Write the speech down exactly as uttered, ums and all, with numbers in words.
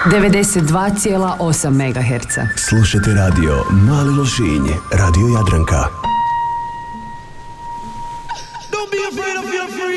devedeset dva zarez osam megaherca. Slušajte radio Mali Lošinj, Radio Jadranka. Don't be afraid of your free.